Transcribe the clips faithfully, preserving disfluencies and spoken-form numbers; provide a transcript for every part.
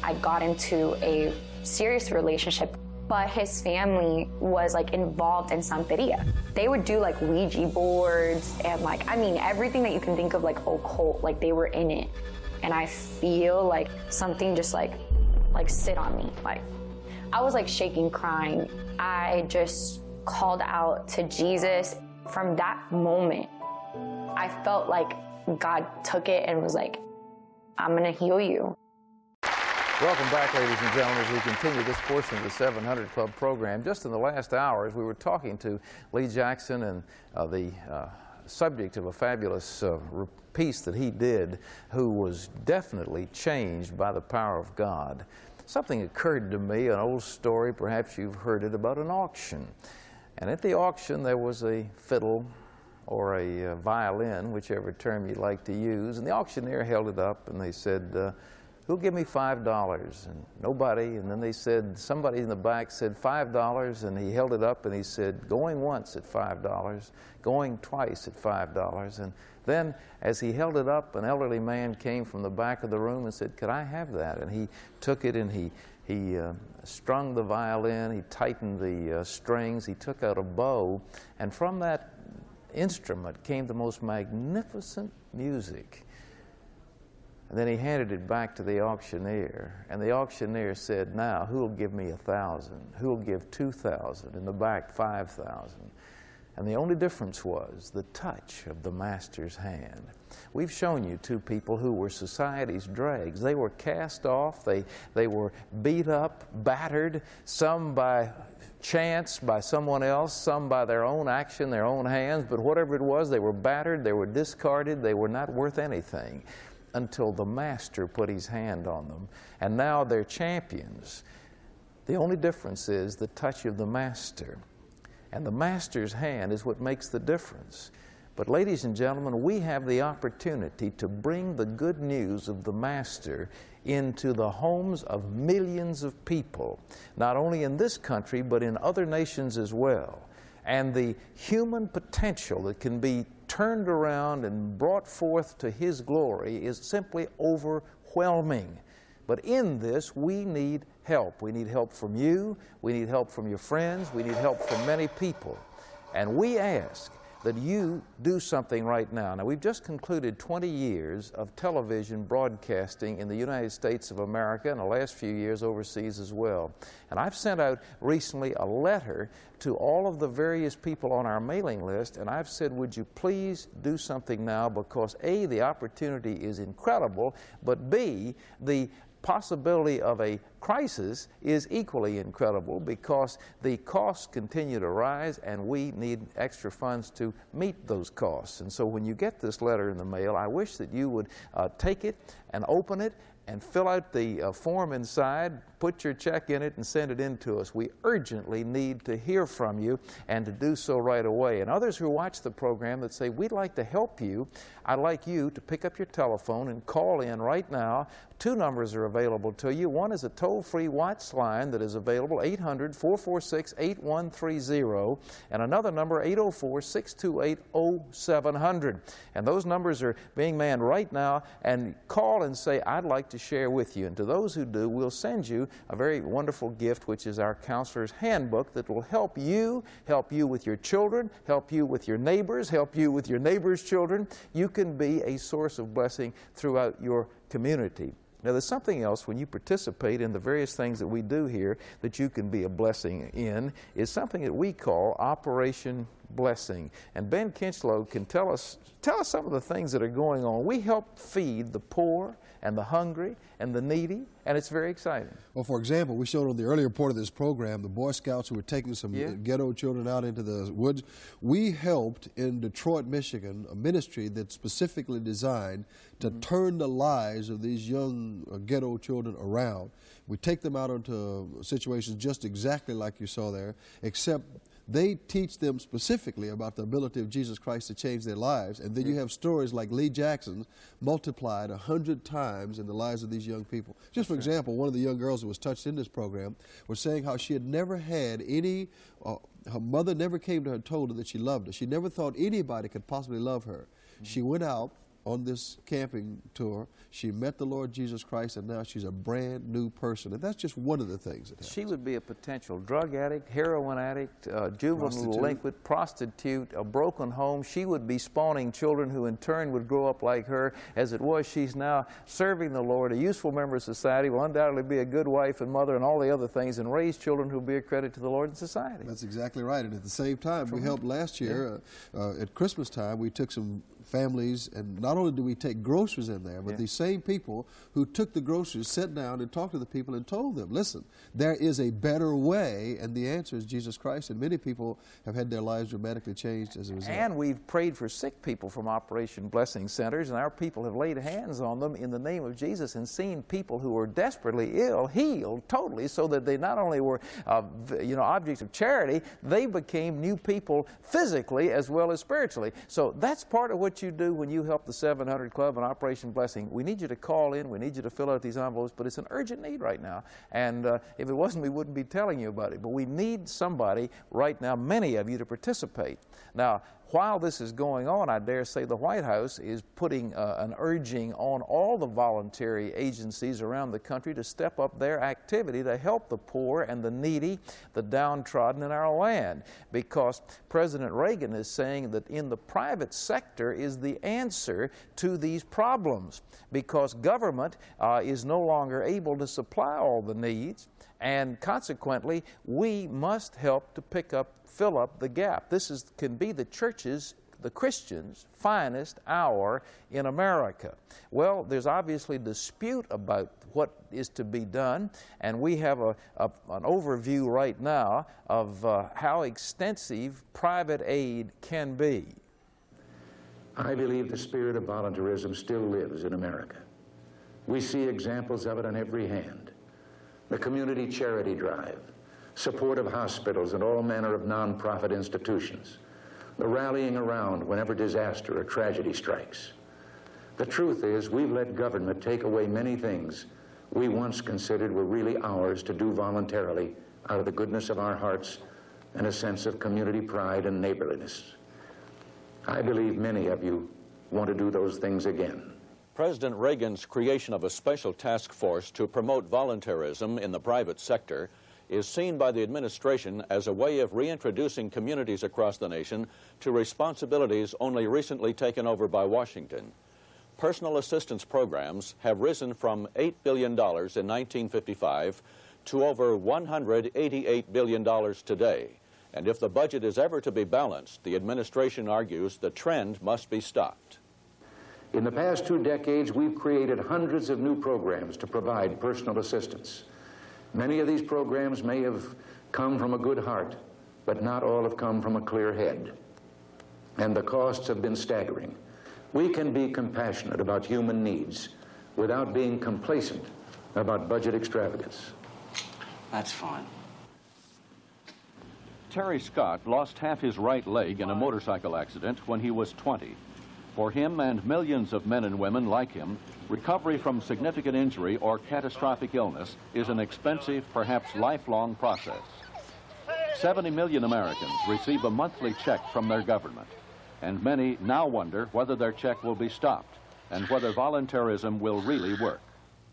I got into a serious relationship, but his family was like involved in Santeria. They would do like Ouija boards and like, I mean, everything that you can think of like occult, like they were in it. And I feel like something just like, like sit on me. Like I was like shaking, crying. I just called out to Jesus. From that moment, I felt like God took it and was like, I'm gonna heal you. Welcome back, ladies and gentlemen, as we continue this portion of the seven hundred Club program. Just in the last hours, we were talking to Lee Jackson and uh, the uh, subject of a fabulous uh, piece that he did, who was definitely changed by the power of God. Something occurred to me, an old story, perhaps you've heard it, about an auction. And at the auction, there was a fiddle or a uh, violin, whichever term you like to use, and the auctioneer held it up and they said, uh, who'll give me five dollars? And nobody. And then they said, somebody in the back said five dollars, and he held it up and he said, going once at five dollars, going twice at five dollars. And then as he held it up, an elderly man came from the back of the room and said, could I have that? And he took it and he, he uh, strung the violin, he tightened the uh, strings, he took out a bow, and from that instrument came the most magnificent music. And then he handed it back to the auctioneer, and the auctioneer said, now, who'll give me a thousand? Who'll give two thousand? In the back, five thousand. And the only difference was the touch of the master's hand. We've shown you two people who were society's dregs. They were cast off, they, they were beat up, battered, some by chance, by someone else, some by their own action, their own hands, but whatever it was, they were battered, they were discarded, they were not worth anything, until the master put his hand on them. And now they're champions. The only difference is the touch of the master. And the master's hand is what makes the difference. But ladies and gentlemen, we have the opportunity to bring the good news of the master into the homes of millions of people, not only in this country, but in other nations as well. And the human potential that can be turned around and brought forth to his glory is simply overwhelming. But in this, we need help. We need help from you. We need help from your friends. We need help from many people. And we ask that you do something right now. Now, we've just concluded twenty years of television broadcasting in the United States of America and the last few years overseas as well. And I've sent out recently a letter to all of the various people on our mailing list, and I've said, would you please do something now, because A, the opportunity is incredible, but B, the possibility of a crisis is equally incredible, because the costs continue to rise and we need extra funds to meet those costs. And so when you get this letter in the mail, I wish that you would uh, take it and open it and fill out the uh, form inside, put your check in it, and send it in to us. We urgently need to hear from you, and to do so right away. And others who watch the program that say, we'd like to help you, I'd like you to pick up your telephone and call in right now. Two numbers are available to you. One is a toll-free Watts line that is available, eight hundred, four four six, eight one three zero, and another number, eight oh four, six two eight, oh seven hundred. And those numbers are being manned right now, and call and say, I'd like to share with you. And to those who do, we'll send you a very wonderful gift, which is our Counselor's Handbook, that will help you, help you with your children, help you with your neighbors, help you with your neighbors' children. You can be a source of blessing throughout your community. Now, there's something else when you participate in the various things that we do here that you can be a blessing in, is something that we call Operation Blessing. And Ben Kinchlow can tell us, tell us some of the things that are going on. We help feed the poor and the hungry and the needy, and it's very exciting. Well, for example, we showed on the earlier part of this program the Boy Scouts who were taking some yeah. ghetto children out into the woods. We helped in Detroit, Michigan, a ministry that's specifically designed to mm-hmm. turn the lives of these young uh, ghetto children around. We take them out into situations just exactly like you saw there, except they teach them specifically about the ability of Jesus Christ to change their lives. And then you have stories like Lee Jackson's multiplied a hundred times in the lives of these young people. Just for example, one of the young girls that was touched in this program was saying how she had never had any, uh, her mother never came to her and told her that she loved her. She never thought anybody could possibly love her. Mm-hmm. She went out on this camping tour. She met the Lord Jesus Christ, and now she's a brand new person. And that's just one of the things that happens. She would be a potential drug addict, heroin addict, uh, juvenile Prostitute. delinquent, prostitute, a broken home. She would be spawning children who in turn would grow up like her. As it was, she's now serving the Lord, a useful member of society, will undoubtedly be a good wife and mother and all the other things, and raise children who will be a credit to the Lord and society. That's exactly right. And at the same time, we helped last year, yeah. uh, uh, at Christmas time, we took some families, and not only did we take groceries in there, but yeah. these same people who took the groceries sat down and talked to the people and told them, listen, there is a better way, and the answer is Jesus Christ, and many people have had their lives dramatically changed as a result. And we've prayed for sick people from Operation Blessing Centers, and our people have laid hands on them in the name of Jesus and seen people who were desperately ill healed totally, so that they not only were uh, you know, objects of charity, they became new people physically as well as spiritually. So that's part of what you do when you help the seven hundred Club and Operation Blessing. We need you to call in, we need you to fill out these envelopes, but it's an urgent need right now. And uh, if it wasn't, we wouldn't be telling you about it. But we need somebody right now, many of you, to participate. Now, while this is going on, I dare say the White House is putting uh, an urging on all the voluntary agencies around the country to step up their activity to help the poor and the needy, the downtrodden in our land. Because President Reagan is saying that in the private sector is the answer to these problems, because government uh, is no longer able to supply all the needs, and consequently we must help to pick up fill up the gap. This is, can be the church's, the Christians' finest hour in America. Well, there's obviously dispute about what is to be done, and we have a, a, an overview right now of uh, how extensive private aid can be. I believe the spirit of volunteerism still lives in America. We see examples of it on every hand. The community charity drive, support of hospitals and all manner of nonprofit institutions, the rallying around whenever disaster or tragedy strikes. The truth is, we've let government take away many things we once considered were really ours to do voluntarily out of the goodness of our hearts and a sense of community pride and neighborliness. I believe many of you want to do those things again. President Reagan's creation of a special task force to promote volunteerism in the private sector is seen by the administration as a way of reintroducing communities across the nation to responsibilities only recently taken over by Washington. Personal assistance programs have risen from eight billion dollars in nineteen fifty-five to over one hundred eighty-eight billion dollars today. And if the budget is ever to be balanced, the administration argues the trend must be stopped. In the past two decades, we've created hundreds of new programs to provide personal assistance. Many of these programs may have come from a good heart, but not all have come from a clear head. And the costs have been staggering. We can be compassionate about human needs without being complacent about budget extravagance. That's fine. Terry Scott lost half his right leg in a motorcycle accident when he was twenty. For him and millions of men and women like him, recovery from significant injury or catastrophic illness is an expensive, perhaps lifelong process. seventy million Americans receive a monthly check from their government, and many now wonder whether their check will be stopped and whether volunteerism will really work.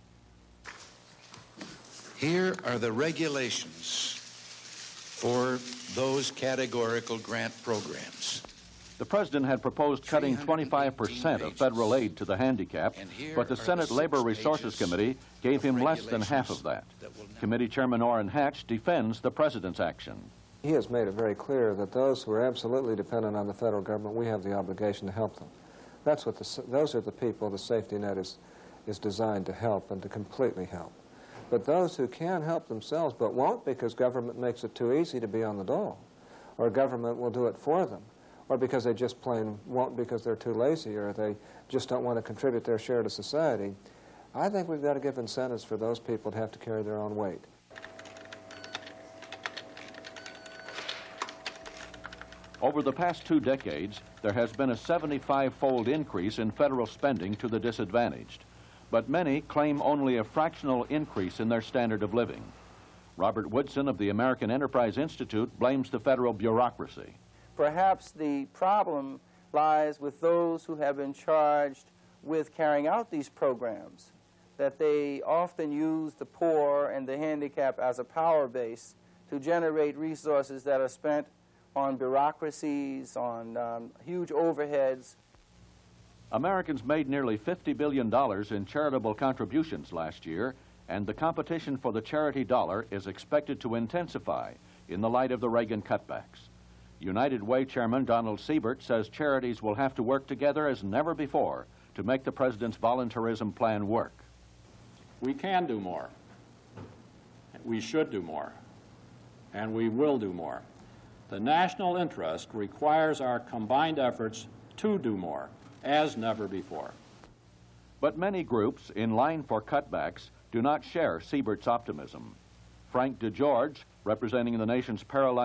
Here are the regulations for those categorical grant programs. The president had proposed cutting twenty-five percent of federal aid to the handicapped, but the Senate Labor Resources Committee gave him less than half of that. Committee Chairman Orrin Hatch defends the president's action. He has made it very clear that those who are absolutely dependent on the federal government, we have the obligation to help them. That's what the, those are the people the safety net is, is designed to help and to completely help. But those who can help themselves but won't because government makes it too easy to be on the dole, or government will do it for them, or because they just plain won't because they're too lazy or they just don't want to contribute their share to society, I think we've got to give incentives for those people to have to carry their own weight. Over the past two decades, there has been a seventy-five-fold increase in federal spending to the disadvantaged, but many claim only a fractional increase in their standard of living. Robert Woodson of the American Enterprise Institute blames the federal bureaucracy. Perhaps the problem lies with those who have been charged with carrying out these programs, that they often use the poor and the handicapped as a power base to generate resources that are spent on bureaucracies, on um, huge overheads. Americans made nearly fifty billion dollars in charitable contributions last year, and the competition for the charity dollar is expected to intensify in the light of the Reagan cutbacks. United Way Chairman Donald Siebert says charities will have to work together as never before to make the president's voluntarism plan work. We can do more. We should do more. And we will do more. The national interest requires our combined efforts to do more, as never before. But many groups in line for cutbacks do not share Siebert's optimism. Frank DeGeorge, representing the nation's paralyzed